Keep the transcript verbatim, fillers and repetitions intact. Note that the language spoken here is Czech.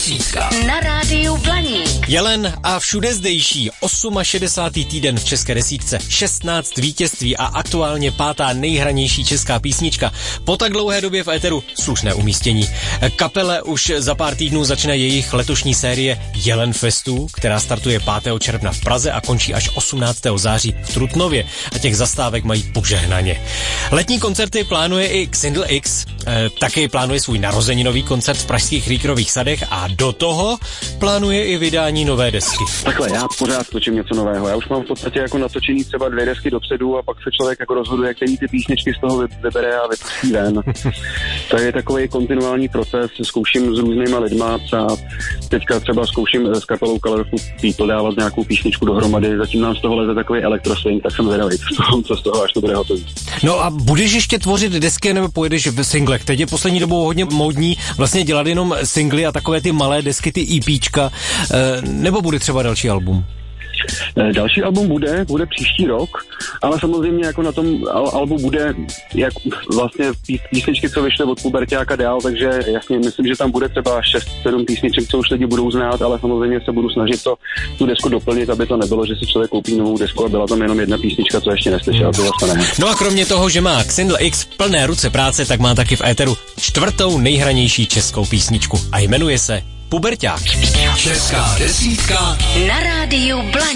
desítka na rádiu Blaník. Jelen a všude zdejší šedesátý osmý týden v české desítce, šestnáct vítězství a aktuálně pátá nejhranější česká písnička. Po tak dlouhé době v éteru slušné umístění. Kapele už za pár týdnů začne jejich letošní série Jelen Festů, která startuje pátého června v Praze a končí až osmnáctého září v Trutnově. A těch zastávek mají požehnaně. Letní koncerty plánuje i Xindl X, e, taky plánuje svůj narozeninový koncert v pražských Rýkrových sadech a do toho plánuje i vydání nové desky. Takhle, já pořád točím něco nového. Já už mám v podstatě jako natočení třeba dvě desky dopředu a pak se člověk jako rozhoduje, který ty písničky z toho vybere a vypustí ven. To je takový kontinuální proces, zkouším s různýma lidma, třeba teďka třeba zkouším s kapelou Colorful People dávat nějakou písničku dohromady, zatím nám z toho leze takový elektroswing, tak jsem zvědavý, co z toho, až to bude hotový. No a budeš ještě tvořit desky nebo pojedeš v singlech? Teď je poslední dobou hodně módní vlastně dělat jenom singly a takové ty malé desky, ty EPčka, nebo bude třeba další album? Další album bude, bude příští rok, ale samozřejmě jako na tom al- albu bude jak vlastně písničky, co vyšly od Puberťáka dál, takže jasně myslím, že tam bude třeba šest sedm písniček, co už lidi budou znát, ale samozřejmě se budu snažit to, tu desku doplnit, aby to nebylo, že si člověk koupí novou desku a byla tam jenom jedna písnička, co ještě neslyšel, to zase ne. No a kromě toho, že má Xindl X plné ruce práce, tak má taky v éteru čtvrtou nejhranější českou písničku a jmenuje se Puberťák. Česká desítka Na rádiu Blaník.